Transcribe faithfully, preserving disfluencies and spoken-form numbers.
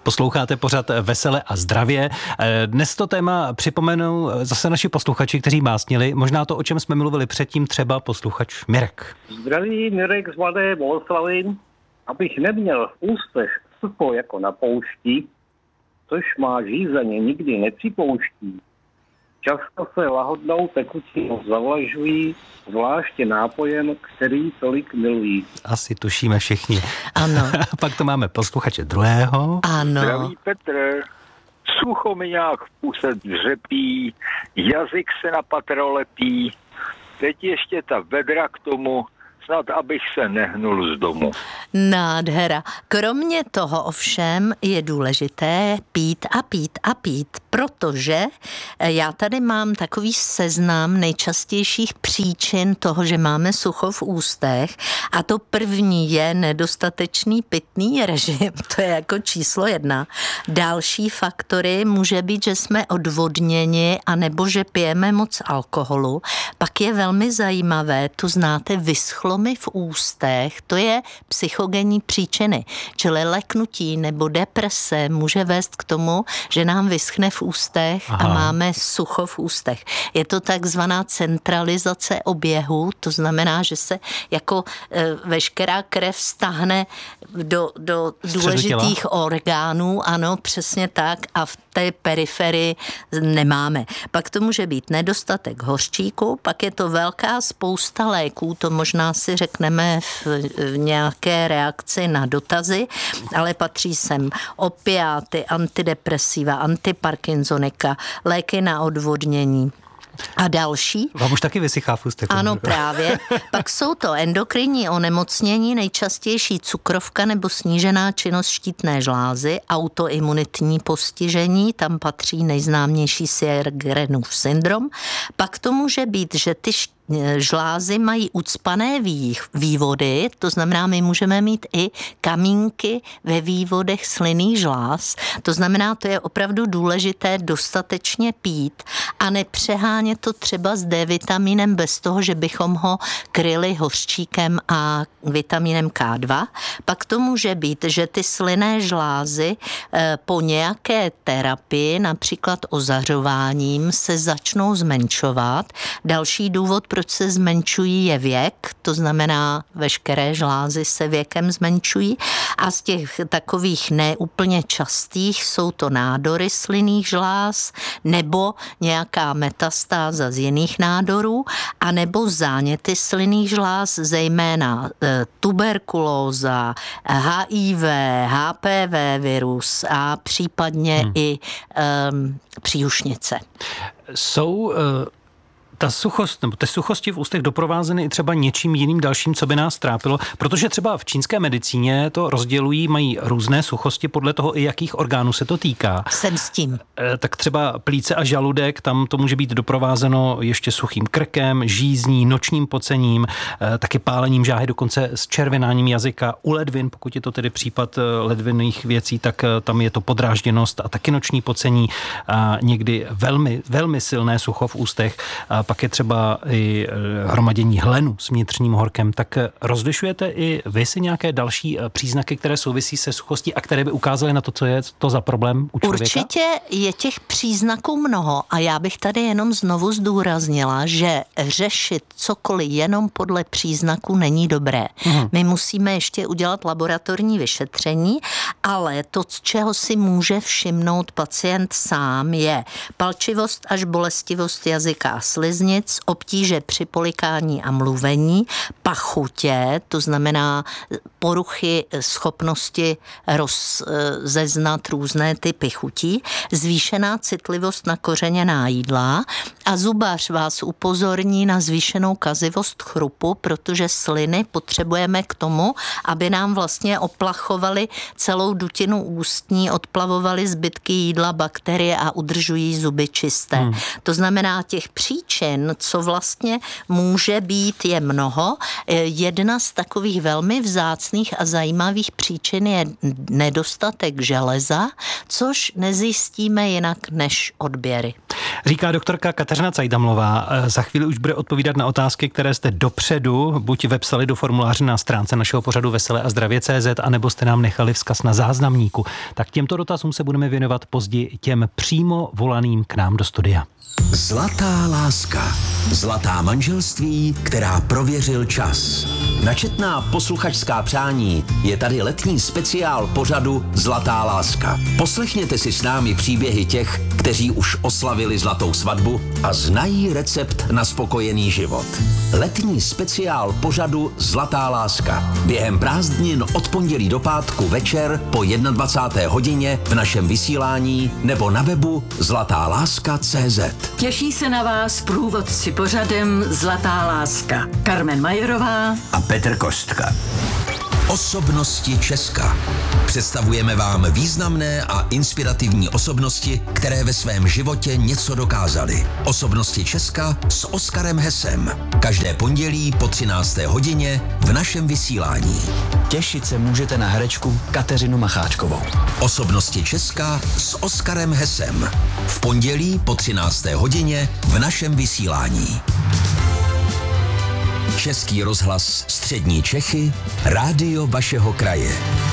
Posloucháte pořad Vesele a zdravě. Dnes to téma připomenou zase naši posluchači, kteří básnili. Možná to, o čem jsme mluvili předtím, třeba posluchač Mirek. Zdraví, Mirek z Mladé Boleslavi. Abych neměl v ústech sucho jako na poušti, což má žízeně nikdy nepřipouští. Často se lahodnou tekutinou zavlažují, zvláště nápojem, který tolik milují. Asi tušíme všichni. Ano. Pak to máme posluchače druhého. Ano. Zdraví Petr, sucho mi nějak v puse dřepí, jazyk se na patro lepí, teď ještě ta vedra k tomu, snad abych se nehnul z domu. Nádhera. Kromě toho ovšem je důležité pít a pít a pít, protože já tady mám takový seznam nejčastějších příčin toho, že máme sucho v ústech, a to první je nedostatečný pitný režim, to je jako číslo jedna. Další faktory může být, že jsme odvodněni anebo že pijeme moc alkoholu. Pak je velmi zajímavé, tu znáte, vyschlo mi v ústech, to je psychogenní příčiny, čili leknutí nebo deprese může vést k tomu, že nám vyschne v ústech. Aha. A máme sucho v ústech. Je to takzvaná centralizace oběhu, to znamená, že se jako e, veškerá krev stáhne do, do důležitých těla. Orgánů, ano, přesně tak, a v té periferii nemáme. Pak to může být nedostatek hořčíku, pak je to velká spousta léků, to možná si řekneme v, v nějaké reakci na dotazy, ale patří sem opiáty, antidepresiva, antiparkinsonika, léky na odvodnění a další. Vám už taky vysychá v ústech. Ano, právě. Pak jsou to endokrinní onemocnění, nejčastější cukrovka nebo snížená činnost štítné žlázy, autoimunitní postižení, tam patří nejznámější Sjögrenův syndrom. Pak to může být, že ty žlázy mají ucpané vývody, to znamená, my můžeme mít i kamínky ve vývodech slynných žláz, to znamená, to je opravdu důležité dostatečně pít a nepřehánět to třeba s D-vitaminem bez toho, že bychom ho kryli hořčíkem a vitaminem K dva. Pak to může být, že ty slynné žlázy po nějaké terapii, například ozařováním, se začnou zmenšovat. Další důvod, proč se zmenšují, je věk, to znamená, veškeré žlázy se věkem zmenšují, a z těch takových neúplně častých jsou to nádory slynných žláz nebo nějaká metastáza z jiných nádorů, anebo záněty slynných žláz, zejména e, tuberkulóza, H I V, H P V virus a případně hmm. i e, příušnice. Jsou e... Ta suchost, nebo ty suchosti v ústech doprovázeny i třeba něčím jiným dalším, co by nás trápilo, protože třeba v čínské medicíně to rozdělují, mají různé suchosti podle toho, i jakých orgánů se to týká. Jsem s tím. E, tak třeba plíce a žaludek, tam to může být doprovázeno ještě suchým krkem, žízní, nočním pocením, e, taky pálením žáhy, dokonce s červenáním jazyka. U ledvin, pokud je to tedy případ ledvinných věcí, tak tam je to podrážděnost a taky noční pocení a někdy velmi, velmi silné sucho v ústech. A pak je třeba i hromadění hlenu s vnitřním horkem. Tak rozlišujete i vy si nějaké další příznaky, které souvisí se suchostí a které by ukázaly na to, co je to za problém u člověka? Určitě je těch příznaků mnoho a já bych tady jenom znovu zdůraznila, že řešit cokoliv jenom podle příznaků není dobré. Hmm. My musíme ještě udělat laboratorní vyšetření, ale to, z čeho si může všimnout pacient sám, je palčivost až bolestivost jazyka a sliznic, obtíže při polikání a mluvení, pachutě, to znamená poruchy schopnosti rozeznat různé typy chutí, zvýšená citlivost na kořeněná jídla a zubař vás upozorní na zvýšenou kazivost chrupu, protože sliny potřebujeme k tomu, aby nám vlastně oplachovaly celou dutinu ústní, odplavovaly zbytky jídla, bakterie a udržují zuby čisté. Hmm. To znamená, těch příčin, co vlastně může být, je mnoho. Jedna z takových velmi vzácných a zajímavých příčin je nedostatek železa, což nezjistíme jinak než odběry. Říká doktorka Kateřina Cajdamlová. Za chvíli už bude odpovídat na otázky, které jste dopředu buď vepsali do formuláře na stránce našeho pořadu Veselé a zdravě tečka cé zet, anebo jste nám nechali vzkaz na záznamníku. Tak těmto dotazům se budeme věnovat později těm přímo volaným k nám do studia. Zlatá láska. Zlatá manželství, která prověřil čas. Na četná posluchačská přání je tady letní speciál pořadu Zlatá láska. Poslechněte si s námi příběhy těch, kteří už oslavili zlatou svatbu a znají recept na spokojený život. Letní speciál pořadu Zlatá láska. Během prázdnin od pondělí do pátku večer po dvacáté jedné hodině v našem vysílání nebo na webu zlatá láska tečka cé zet. Těší se na vás průvodci pořadem Zlatá láska. Carmen Majerová a Petr Kostka. Osobnosti Česka. Představujeme vám významné a inspirativní osobnosti, které ve svém životě něco dokázaly. Osobnosti Česka s Oskarem Hesem. Každé pondělí po třinácté hodině v našem vysílání. Těšit se můžete na herečku Kateřinu Macháčkovou. Osobnosti Česka s Oskarem Hesem. V pondělí po třinácté hodině v našem vysílání. Český rozhlas Střední Čechy, rádio vašeho kraje.